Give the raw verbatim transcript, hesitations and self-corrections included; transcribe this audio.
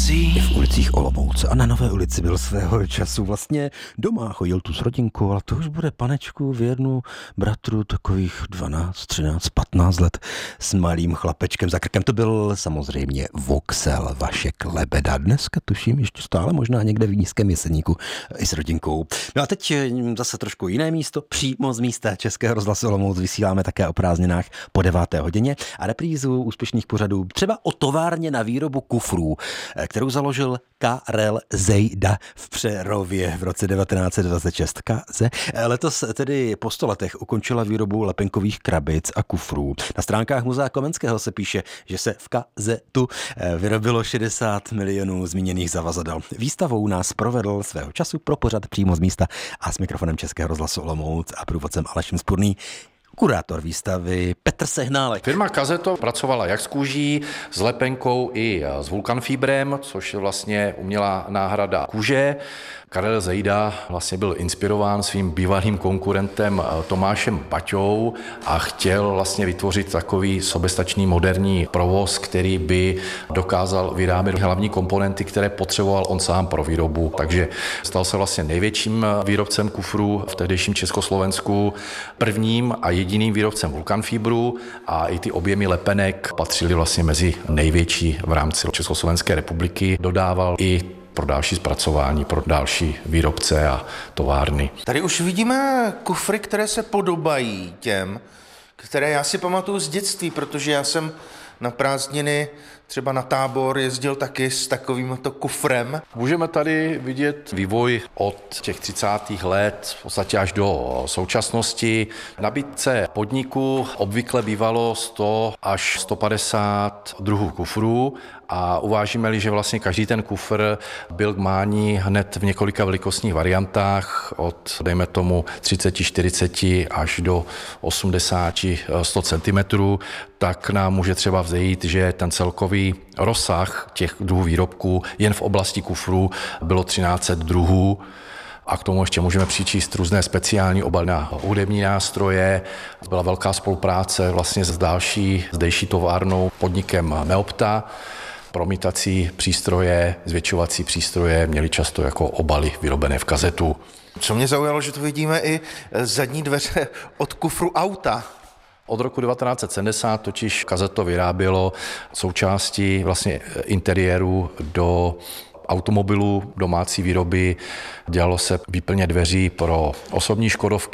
ulicí. I v ulicích Olomouce a na Nové ulici byl svého času vlastně doma, chodil tu s rodinkou, ale to už bude panečku v jednu bratru takových dvanáct, třináct, patnáct let s malým chlapečkem za krkem. To byl samozřejmě Voxel Vašek Lebeda. Dneska tuším ještě stále možná někde v Nízkém Jeseníku i s rodinkou. No a teď zase trošku jiné místo, přímo z místa Českého rozhlasu Olomouc vysíláme také o prázdninách po deváté hodině a reprízu úspěšných pořadů třeba o továrně na výrobu kufrů, kterou založil Karel Zejda v Přerově v roce devatenáct set dvacet šest. Kaze letos tedy po sto letech ukončila výrobu lepenkových krabic a kufrů. Na stránkách Muzea Komenského se píše, že se v Kazetu vyrobilo šedesát milionů zmíněných zavazadel. Výstavou nás provedl svého času pro pořad přímo z místa a s mikrofonem Českého rozhlasu Olomouc a průvodcem Alešem Spurný kurátor výstavy Petr Sehnálek. Firma Kazeto pracovala jak s kůží, s lepenkou i s vulkanfibrem, což je vlastně umělá náhrada kůže. Karel Zejda vlastně byl inspirován svým bývalým konkurentem Tomášem Paťou a chtěl vlastně vytvořit takový soběstačný moderní provoz, který by dokázal vyrábět hlavní komponenty, které potřeboval on sám pro výrobu. Takže stal se vlastně největším výrobcem kufrů v tehdejším Československu, prvním a jediným výrobcem vulkanfibru a i ty objemy lepenek patřily vlastně mezi největší v rámci Československé republiky. Dodával i pro další zpracování, pro další výrobce a továrny. Tady už vidíme kufry, které se podobají těm, které já si pamatuju z dětství, protože já jsem na prázdniny třeba na tábor jezdil taky s takovýmto kufrem. Můžeme tady vidět vývoj od těch třicátých let v podstatě až do současnosti. Nabídce podniku obvykle bývalo sto až sto padesát druhů kufrů a uvážíme-li, že vlastně každý ten kufr byl k mání hned v několika velikostních variantách od, dejme tomu, třicet, čtyřicet až do osmdesát, sto centimetrů, tak nám může třeba vzejít, že ten celkový rozsah těch druhů výrobků jen v oblasti kufrů bylo třináct set druhů. A k tomu ještě můžeme přičíst různé speciální obaly na hudební nástroje. Byla velká spolupráce vlastně s další zdejší továrnou podnikem Meopta. Promítací přístroje, zvětšovací přístroje měly často jako obaly vyrobené v Kazetu. Co mě zaujalo, že tu vidíme i zadní dveře od kufru auta. Od roku devatenáct set sedmdesát totiž Kazeto vyrábělo součástí vlastně interiéru do automobilů domácí výroby. Dělalo se výplně dveří pro osobní škodovky